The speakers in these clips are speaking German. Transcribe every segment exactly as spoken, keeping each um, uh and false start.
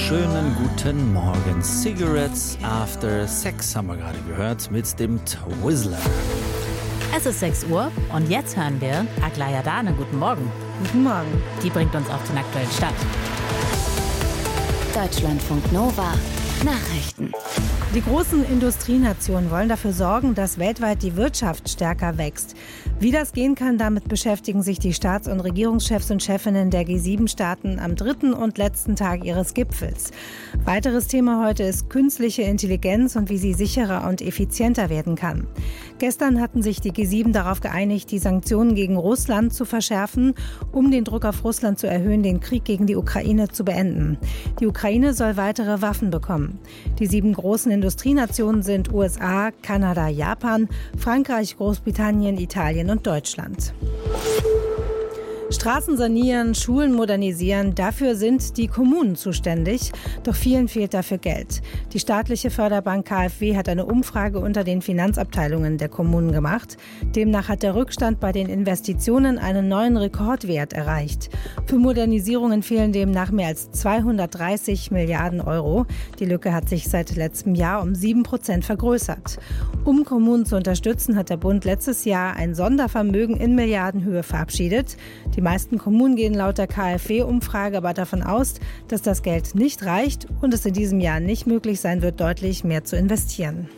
Schönen guten Morgen. Cigarettes After Sex haben wir gerade gehört mit dem Twizzler. Es ist sechs Uhr und jetzt hören wir Aglaya Dane. Guten Morgen. Guten Morgen. Die bringt uns auf den aktuellen Stand. Deutschlandfunk Nova. Nachrichten. Die großen Industrienationen wollen dafür sorgen, dass weltweit die Wirtschaft stärker wächst. Wie das gehen kann, damit beschäftigen sich die Staats- und Regierungschefs und Chefinnen der G sieben Staaten am dritten und letzten Tag ihres Gipfels. Weiteres Thema heute ist künstliche Intelligenz und wie sie sicherer und effizienter werden kann. Gestern hatten sich die G sieben darauf geeinigt, die Sanktionen gegen Russland zu verschärfen, um den Druck auf Russland zu erhöhen, den Krieg gegen die Ukraine zu beenden. Die Ukraine soll weitere Waffen bekommen. Die sieben großen Industrienationen sind U S A, Kanada, Japan, Frankreich, Großbritannien, Italien und Deutschland. Straßen sanieren, Schulen modernisieren, dafür sind die Kommunen zuständig. Doch vielen fehlt dafür Geld. Die staatliche Förderbank K f W hat eine Umfrage unter den Finanzabteilungen der Kommunen gemacht. Demnach hat der Rückstand bei den Investitionen einen neuen Rekordwert erreicht. Für Modernisierungen fehlen demnach mehr als zweihundertdreißig Milliarden Euro. Die Lücke hat sich seit letztem Jahr um sieben Prozent vergrößert. Um Kommunen zu unterstützen, hat der Bund letztes Jahr ein Sondervermögen in Milliardenhöhe verabschiedet. Die meisten Kommunen gehen laut der K f W-Umfrage aber davon aus, dass das Geld nicht reicht und es in diesem Jahr nicht möglich sein wird, deutlich mehr zu investieren.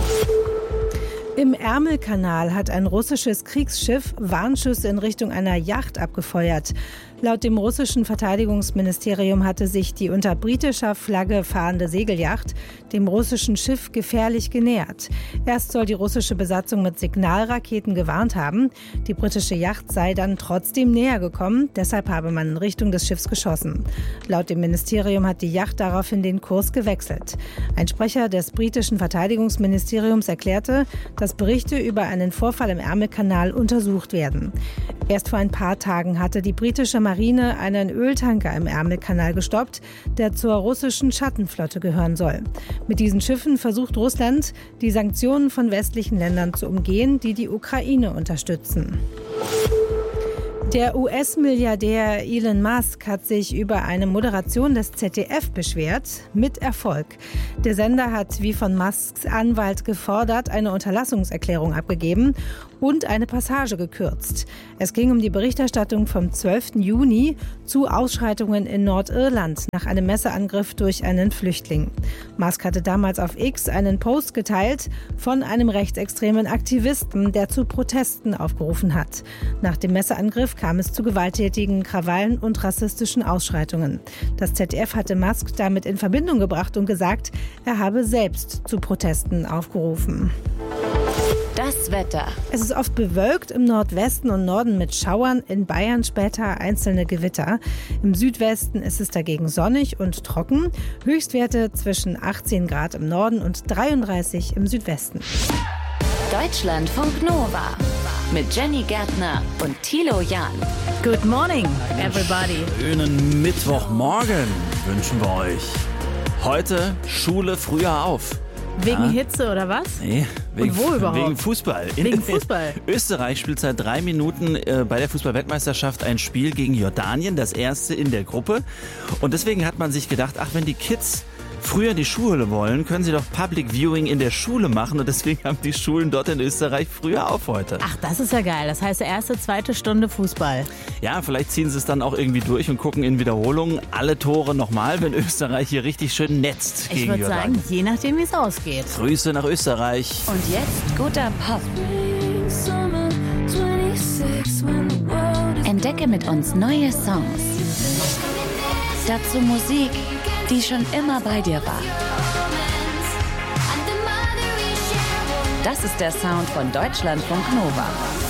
Im Ärmelkanal hat ein russisches Kriegsschiff Warnschüsse in Richtung einer Yacht abgefeuert. Laut dem russischen Verteidigungsministerium hatte sich die unter britischer Flagge fahrende Segelyacht dem russischen Schiff gefährlich genähert. Erst soll die russische Besatzung mit Signalraketen gewarnt haben. Die britische Yacht sei dann trotzdem näher gekommen, deshalb habe man in Richtung des Schiffs geschossen. Laut dem Ministerium hat die Yacht daraufhin den Kurs gewechselt. Ein Sprecher des britischen Verteidigungsministeriums erklärte, dass Berichte über einen Vorfall im Ärmelkanal untersucht werden. Erst vor ein paar Tagen hatte die britische Marine einen Öltanker im Ärmelkanal gestoppt, der zur russischen Schattenflotte gehören soll. Mit diesen Schiffen versucht Russland, die Sanktionen von westlichen Ländern zu umgehen, die die Ukraine unterstützen. Der U S-Milliardär Elon Musk hat sich über eine Moderation des Z D F beschwert, mit Erfolg. Der Sender hat, wie von Musks Anwalt gefordert, eine Unterlassungserklärung abgegeben und eine Passage gekürzt. Es ging um die Berichterstattung vom zwölften Juni zu Ausschreitungen in Nordirland nach einem Messerangriff durch einen Flüchtling. Musk hatte damals auf X einen Post geteilt von einem rechtsextremen Aktivisten, der zu Protesten aufgerufen hat. Nach dem Messerangriff kam es zu gewalttätigen Krawallen und rassistischen Ausschreitungen. Das Z D F hatte Musk damit in Verbindung gebracht und gesagt, er habe selbst zu Protesten aufgerufen. Das Wetter. Es ist oft bewölkt im Nordwesten und Norden mit Schauern, in Bayern später einzelne Gewitter. Im Südwesten ist es dagegen sonnig und trocken. Höchstwerte zwischen achtzehn Grad im Norden und dreiunddreißig im Südwesten. Deutschlandfunk Nova mit Jenny Gärtner und Thilo Jahn. Good morning, everybody. Schönen Mittwochmorgen wünschen wir euch. Heute Schule früher auf. Wegen ja. Hitze oder was? Nee, wegen, Und wo überhaupt? wegen Fußball. Wegen Fußball. Österreich spielt seit drei Minuten äh, bei der Fußball-Weltmeisterschaft ein Spiel gegen Jordanien, das erste in der Gruppe. Und deswegen hat man sich gedacht, ach, wenn die Kids früher in die Schule wollen, können sie doch Public Viewing in der Schule machen. Und deswegen haben die Schulen dort in Österreich früher auf heute. Ach, das ist ja geil. Das heißt, erste, zweite Stunde Fußball. Ja, vielleicht ziehen sie es dann auch irgendwie durch und gucken in Wiederholungen alle Tore nochmal, wenn Österreich hier richtig schön netzt Ich gegen würde Jordanien. sagen, je nachdem, wie es ausgeht. Grüße nach Österreich. Und jetzt guter Pop. Entdecke mit uns neue Songs. Dazu Musik, die schon immer bei dir war. Das ist der Sound von Deutschlandfunk Nova.